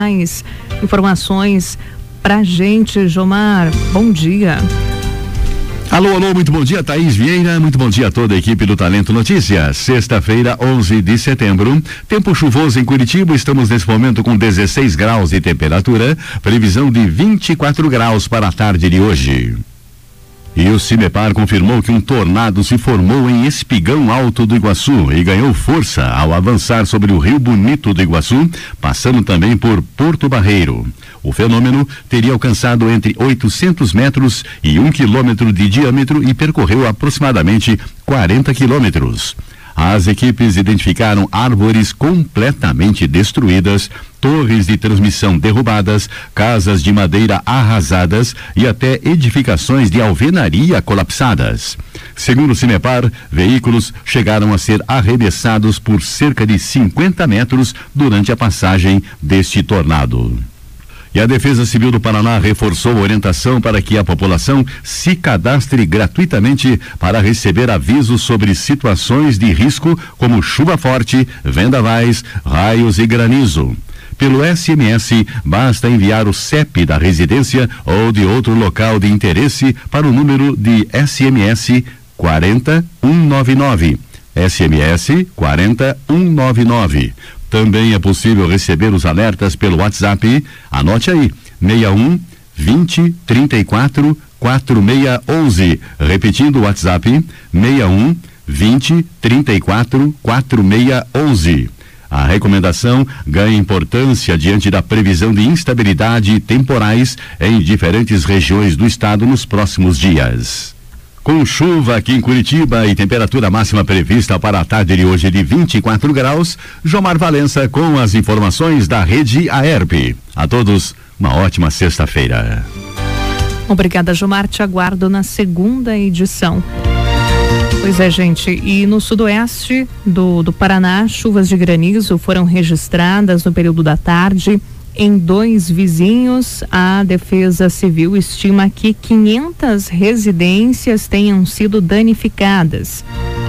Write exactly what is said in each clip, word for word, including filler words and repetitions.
mais informações pra gente, Jomar. Bom dia. Alô, alô, muito bom dia, Thaís Vieira, muito bom dia a toda a equipe do Talento Notícias. Sexta-feira, onze de setembro, tempo chuvoso em Curitiba, estamos nesse momento com dezesseis graus de temperatura, previsão de vinte e quatro graus para a tarde de hoje. E o Cimepar confirmou que um tornado se formou em Espigão Alto do Iguaçu e ganhou força ao avançar sobre o Rio Bonito do Iguaçu, passando também por Porto Barreiro. O fenômeno teria alcançado entre oitocentos metros e um quilômetro de diâmetro e percorreu aproximadamente quarenta quilômetros. As equipes identificaram árvores completamente destruídas, torres de transmissão derrubadas, casas de madeira arrasadas e até edificações de alvenaria colapsadas. Segundo o Cimepar, veículos chegaram a ser arremessados por cerca de cinquenta metros durante a passagem deste tornado. E a Defesa Civil do Paraná reforçou a orientação para que a população se cadastre gratuitamente para receber avisos sobre situações de risco como chuva forte, vendavais, raios e granizo. Pelo S M S, basta enviar o C E P da residência ou de outro local de interesse para o número de S M S quarenta um nove nove. S M S quarenta um nove nove. Também é possível receber os alertas pelo WhatsApp. Anote aí, seis um, vinte, trinta e quatro, quarenta e seis onze. Repetindo o WhatsApp, seis um, vinte, trinta e quatro, quarenta e seis onze. A recomendação ganha importância diante da previsão de instabilidade temporais em diferentes regiões do estado nos próximos dias. Com chuva aqui em Curitiba e temperatura máxima prevista para a tarde de hoje de vinte e quatro graus, Jomar Valença com as informações da Rede Aerp. A todos, uma ótima sexta-feira. Obrigada, Jomar. Te aguardo na segunda edição. Pois é, gente, e no sudoeste do, do Paraná, chuvas de granizo foram registradas no período da tarde. Em dois vizinhos, a Defesa Civil estima que quinhentas residências tenham sido danificadas.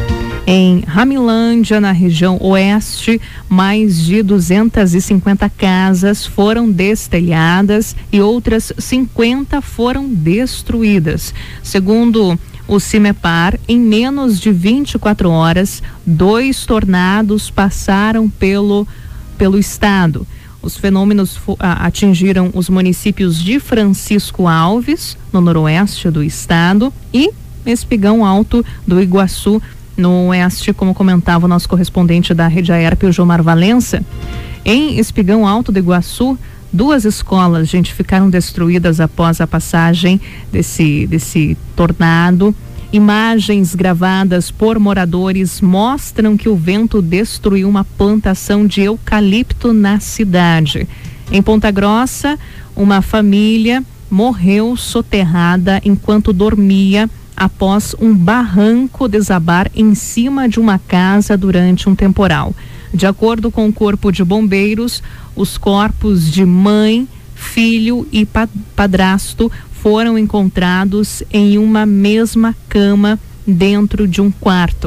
Em Ramilândia, na região oeste, mais de duzentas e cinquenta casas foram destelhadas e outras cinquenta foram destruídas. Segundo o Cimepar, em menos de vinte e quatro horas, dois tornados passaram pelo, pelo estado. Os fenômenos atingiram os municípios de Francisco Alves, no noroeste do estado, e Espigão Alto do Iguaçu, no oeste, como comentava o nosso correspondente da Rede Aerp, o Jomar Valença. Em Espigão Alto do Iguaçu, duas escolas, gente, ficaram destruídas após a passagem desse, desse tornado. Imagens gravadas por moradores mostram que o vento destruiu uma plantação de eucalipto na cidade. Em Ponta Grossa, uma família morreu soterrada enquanto dormia após um barranco desabar em cima de uma casa durante um temporal. De acordo com o Corpo de Bombeiros, os corpos de mãe, filho e padrasto foram encontrados em uma mesma cama dentro de um quarto.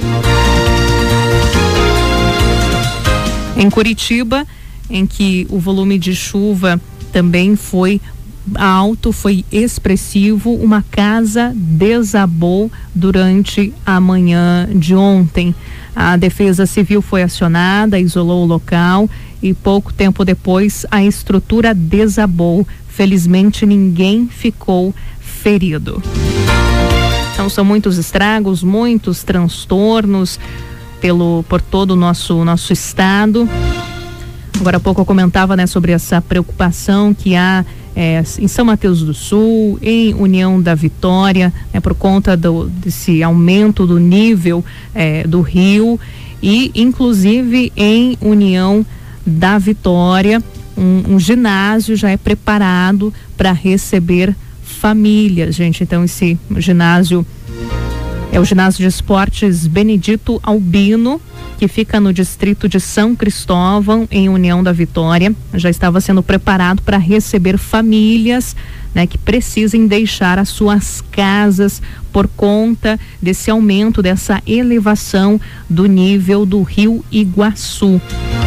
Em Curitiba, em que o volume de chuva também foi alto, foi expressivo, uma casa desabou durante a manhã de ontem. A Defesa Civil foi acionada, isolou o local e pouco tempo depois a estrutura desabou. Felizmente ninguém ficou ferido. Então são muitos estragos, muitos transtornos pelo, por todo o nosso, nosso estado. Agora há pouco eu comentava, né, sobre essa preocupação que há é, em São Mateus do Sul, em União da Vitória, né, por conta do, desse aumento do nível é, do rio, e inclusive em União da Vitória, um, um ginásio já é preparado para receber famílias, gente. Então esse ginásio é o ginásio de esportes Benedito Albino, que fica no distrito de São Cristóvão, em União da Vitória. Já estava sendo preparado para receber famílias, né, que precisem deixar as suas casas por conta desse aumento, dessa elevação do nível do Rio Iguaçu.